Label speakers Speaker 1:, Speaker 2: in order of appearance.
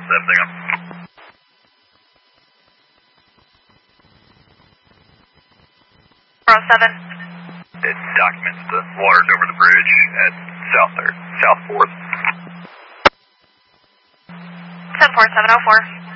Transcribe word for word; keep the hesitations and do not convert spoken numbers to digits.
Speaker 1: seven, take off.
Speaker 2: Bravo seven.
Speaker 1: It documents the waters over the bridge at South third, South fourth.
Speaker 2: ten four, seven oh four.